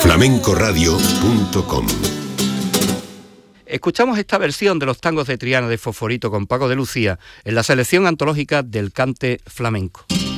flamencoradio.com. Escuchamos esta versión de los tangos de Triana de Fosforito con Paco de Lucía en la selección antológica del cante flamenco.